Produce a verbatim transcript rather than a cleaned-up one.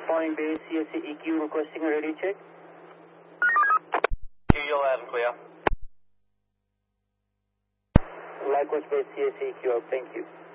Morning Bay, C S A E Q requesting a radio check. Q, you're loud and clear. Likewise Bay, C S A E Q out, thank you.